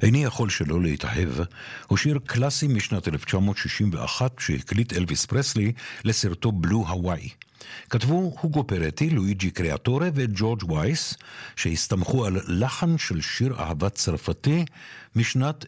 איני יכול שלא להתאהב הוא שיר קלאסי משנת 1961 שהקליט אלוויס פרסלי לסרטו בלו הוואי. כתבו הוגו פרטי, לואיג'י קריאטורה וג'ורג' וייס, שהסתמכו על לחן של שיר אהבה צרפתי משנת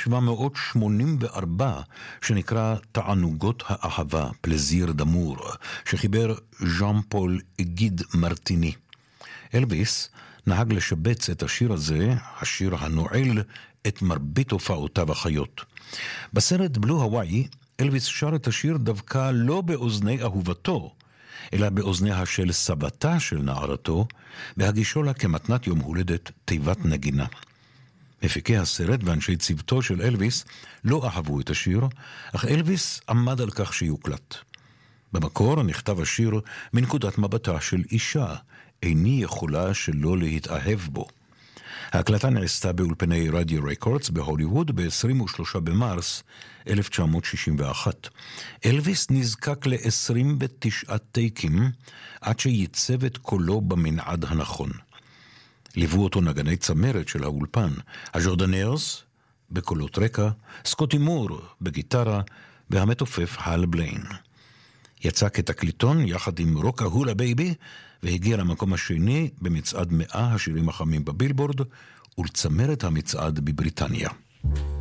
1784, שנקרא תענוגות האהבה, פלזיר דמור, שחיבר ז'אן פול גיד מרטיני. אלוויס נהג לשבץ את השיר הזה, השיר הנועל, את מרבית הופעותיו החיות. בסרט בלו הוואי, אלוויס שר את השיר דווקא לא באוזני אהובתו, אלא באוזניה של סבתה של נערתו, בהגישו לה כמתנת יום הולדת תיבת נגינה. מפיקי הסרט ואנשי צוותו של אלוויס לא אהבו את השיר, אך אלוויס עמד על כך שיוקלט. במקור נכתב השיר מנקודת מבטה של אישה, איני יכולה שלא להתאהב בו. ההקלטה נעשתה באולפני רדיו רקורדס בהוליווד ב-23 במרס 1961. אלוויס נזקק ל-29 טייקים עד שייצב את קולו במנעד הנכון. ליוו אותו נגני צמרת של האולפן, הג'ורדנרס בקולות רקע, סקוטי מור בגיטרה והמתופף הל בליין. יצא כתקליטון יחד עם רוקה הולה בייבי והגיע למקום השני במצעד 100 השירים החמים בבילבורד ולצמרת המצעד בבריטניה.